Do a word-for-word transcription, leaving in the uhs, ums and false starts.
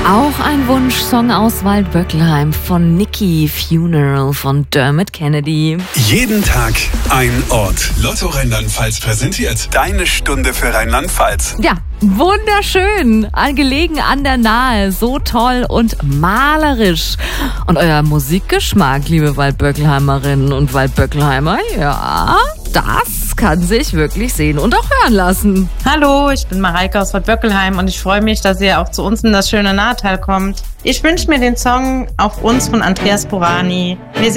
Auch ein Wunschsong aus Waldböckelheim von Nikki, Funeral von Dermot Kennedy. Jeden Tag ein Ort. Lotto Rheinland-Pfalz präsentiert deine Stunde für Rheinland-Pfalz. Ja, wunderschön, gelegen an der Nahe, so toll und malerisch. Und euer Musikgeschmack, liebe Waldböckelheimerinnen und Waldböckelheimer, ja, das kann sich wirklich sehen und auch hören lassen. Hallo, ich bin Mareike aus Waldböckelheim und ich freue mich, dass ihr auch zu uns in das schöne Nahtal kommt. Ich wünsche mir den Song Auf uns von Andreas Burani. Wir